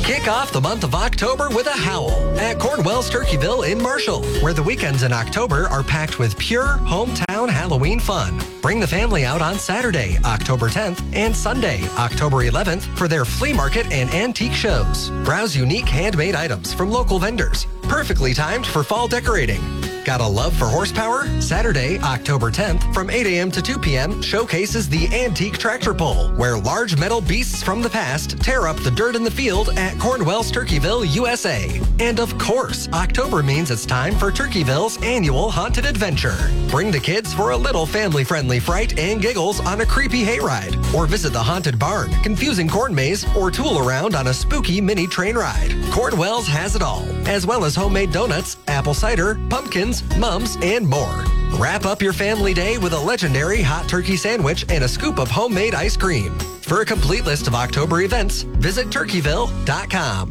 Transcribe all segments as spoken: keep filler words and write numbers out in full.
Kick off the month of October with a howl at Cornwell's Turkeyville in Marshall, where the weekends in October are packed with pure hometown Halloween fun. Bring the family out on Saturday, October tenth, and Sunday, October eleventh, for their flea market and antique shows. Browse unique handmade items from local vendors, perfectly timed for fall decorating. Got a love for horsepower? Saturday, October tenth, from eight a.m. to two p.m. showcases the Antique Tractor Pull, where large metal beasts from the past tear up the dirt in the field at Cornwell's Turkeyville, U S A. And of course, October means it's time for Turkeyville's annual Haunted Adventure. Bring the kids for a little family-friendly fright and giggles on a creepy hayride, or visit the Haunted Barn, confusing corn maze, or tool around on a spooky mini train ride. Cornwell's has it all, as well as homemade donuts, apple cider, pumpkins, mums, and more. Wrap up your family day with a legendary hot turkey sandwich and a scoop of homemade ice cream. For a complete list of October events, visit turkeyville dot com.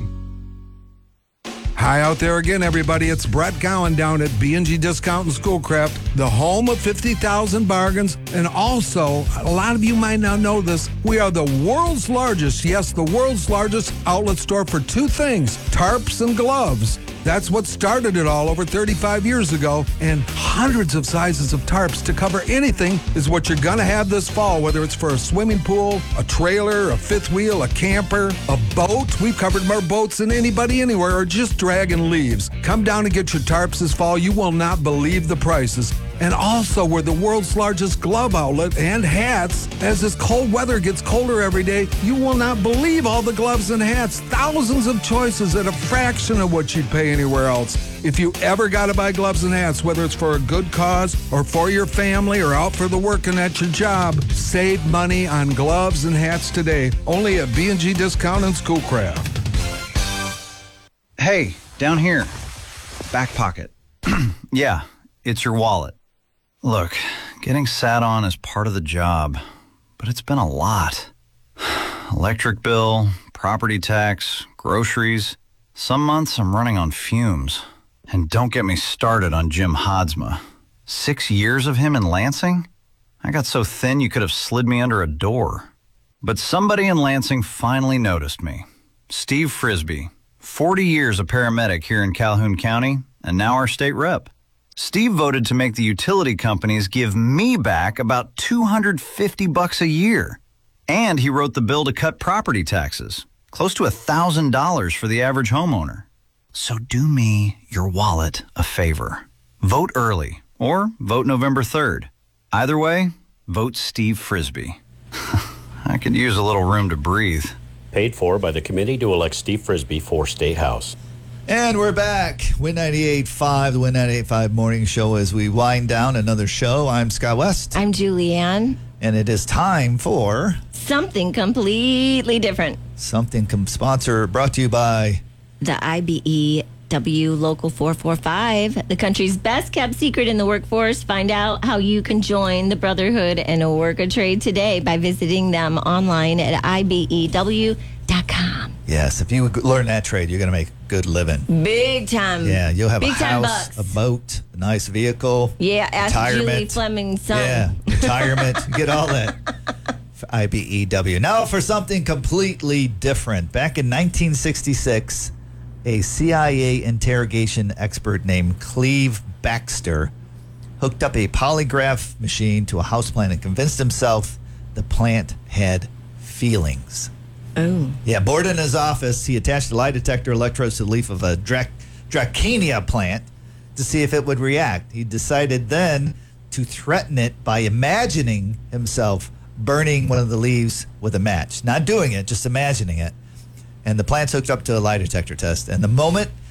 Hi out there again, everybody. It's Brett Gowan down at B and G Discount and Schoolcraft, the home of fifty thousand bargains. And also, a lot of you might not know this, we are the world's largest, yes, the world's largest outlet store for two things, tarps and gloves. That's what started it all over thirty-five years ago, and hundreds of sizes of tarps to cover anything is what you're going to have this fall, whether it's for a swimming pool, a trailer, a fifth wheel, a camper, a boat. We've covered more boats than anybody anywhere, or just dragging leaves. Come down and get your tarps this fall. You will not believe the prices. And also, we're the world's largest glove outlet and hats. As this cold weather gets colder every day, you will not believe all the gloves and hats. Thousands of choices at a fraction of what you'd pay anywhere else. If you ever got to buy gloves and hats, whether it's for a good cause or for your family or out for the working at your job, save money on gloves and hats today. Only at B and G Discount and Schoolcraft. Hey, down here. Back pocket. Yeah, it's your wallet. Look, getting sat on is part of the job, but it's been a lot. Electric bill, property tax, groceries. Some months I'm running on fumes. And don't get me started on Jim Hodsma. Six years of him in Lansing? I got so thin you could have slid me under a door. But somebody in Lansing finally noticed me. Steve Frisbee, forty years a paramedic here in Calhoun County, and now our state rep. Steve voted to make the utility companies give me back about two hundred fifty bucks a year. And he wrote the bill to cut property taxes, close to one thousand dollars for the average homeowner. So do me, your wallet, a favor. Vote early or vote November third. Either way, vote Steve Frisbee. I could use a little room to breathe. Paid for by the committee to elect Steve Frisbee for State House. And we're back. Win ninety-eight point five, the Win ninety-eight point five morning show as we wind down another show. I'm Scott West. I'm Julianne. And it is time for... Something completely different. Something com- sponsor brought to you by... The I B E W Local four four five, the country's best kept secret in the workforce. Find out how you can join the Brotherhood and work a trade today by visiting them online at I B E W dot com. Yes, if you learn that trade, you're going to make a good living. Big time. Yeah, you'll have Big a house, bucks. a boat, a nice vehicle. Yeah, ask retirement. Julie Fleming's son. Yeah, retirement. You get all that. For I B E W. Now for something completely different. Back in nineteen sixty-six, a C I A interrogation expert named Cleve Baxter hooked up a polygraph machine to a houseplant and convinced himself the plant had feelings. Oh. Yeah, bored in his office, he attached a lie detector electrodes to the leaf of a Drac- Dracaena plant to see if it would react. He decided then to threaten it by imagining himself burning one of the leaves with a match. Not doing it, just imagining it. And the plant's hooked up to a lie detector test. And the moment